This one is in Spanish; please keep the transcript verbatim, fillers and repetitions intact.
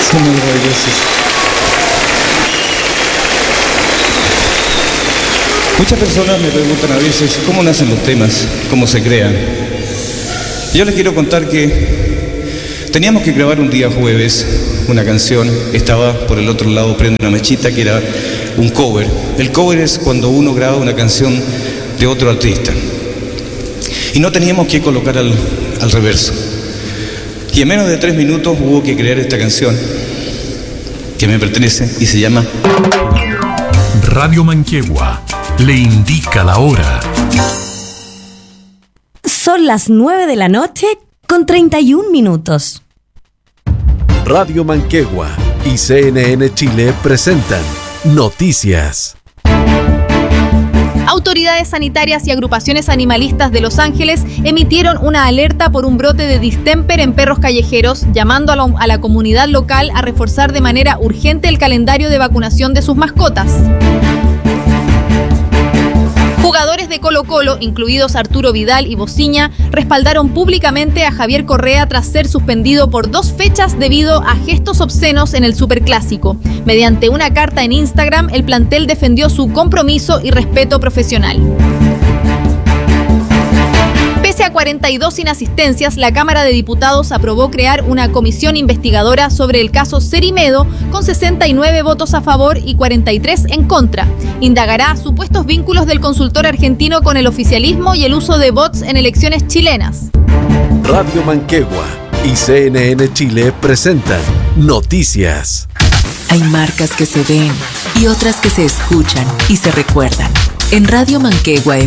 Son muy maravillosos. Muchas personas me preguntan a veces cómo nacen los temas, cómo se crean. Yo les quiero contar que teníamos que grabar un día jueves una canción. Estaba por el otro lado Prende una Mechita, que era un cover. El cover es cuando uno graba una canción de otro artista. Y no teníamos que colocar al, al reverso. Y en menos de tres minutos hubo que crear esta canción que me pertenece y se llama Radio Manquehue le indica la hora. Son las nueve de la noche con treinta y un minutos. Radio Manquehue y C N N Chile presentan Noticias. Autoridades sanitarias y agrupaciones animalistas de Los Ángeles emitieron una alerta por un brote de distemper en perros callejeros, llamando a la, a la comunidad local a reforzar de manera urgente el calendario de vacunación de sus mascotas. Jugadores de Colo-Colo, incluidos Arturo Vidal y Bociña, respaldaron públicamente a Javier Correa tras ser suspendido por dos fechas debido a gestos obscenos en el Superclásico. Mediante una carta en Instagram, el plantel defendió su compromiso y respeto profesional. Pese a cuarenta y dos inasistencias, la Cámara de Diputados aprobó crear una comisión investigadora sobre el caso Cerimedo con sesenta y nueve votos a favor y cuarenta y tres en contra. Indagará supuestos vínculos del consultor argentino con el oficialismo y el uso de bots en elecciones chilenas. Radio Manquehue y C N N Chile presentan Noticias. Hay marcas que se ven y otras que se escuchan y se recuerdan. En Radio Manquehue